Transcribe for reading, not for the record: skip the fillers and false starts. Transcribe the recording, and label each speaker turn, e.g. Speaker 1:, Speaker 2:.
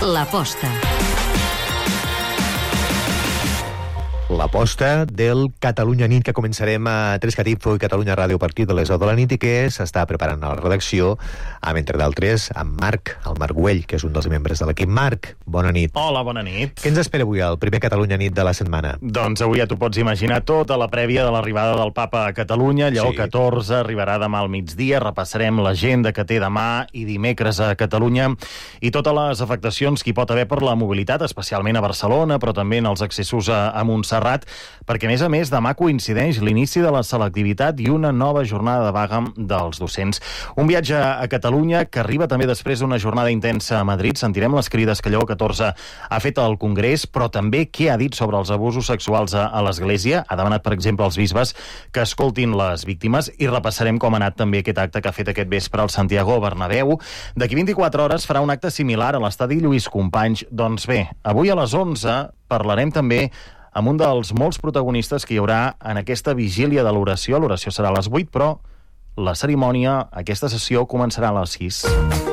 Speaker 1: L'aposta.
Speaker 2: L'aposta del Catalunya Nit, que començarem a Tres Catifo i Catalunya Ràdio a partir de les 10 de la nit i que s'està preparant a la redacció amb, entre d'altres, amb Marc, el Marc Güell, que és un dels membres de l'equip. Marc, bona nit.
Speaker 3: Hola, bona nit.
Speaker 2: Què ens espera avui al primer Catalunya Nit de la setmana?
Speaker 3: Doncs avui ja t'ho pots imaginar tota la prèvia de l'arribada del Papa a Catalunya. Lleó 14 arribarà demà al migdia. Repassarem l'agenda que té demà i dimecres a Catalunya i totes les afectacions que hi pot haver per la mobilitat, especialment a Barcelona, però també en els accessos a Montserrat, perquè, a més, demà coincideix l'inici de la selectivitat i una nova jornada de vaga dels docents. Un viatge a Catalunya que arriba també després d'una jornada intensa a Madrid. Sentirem les crides que Lleó 14 ha fet al Congrés, però també què ha dit sobre els abusos sexuals a l'Església. Ha demanat, per exemple, als bisbes que escoltin les víctimes i repassarem com ha anat també aquest acte que ha fet aquest vespre al Santiago Bernabéu. D'aquí 24 hores farà un acte similar a l'estadi Lluís Companys. Doncs bé, avui a les 11 parlarem també amb un dels molts protagonistes que hi haurà en aquesta vigília de l'oració. L'oració serà a les 8, però la cerimònia, aquesta sessió, començarà a les 6.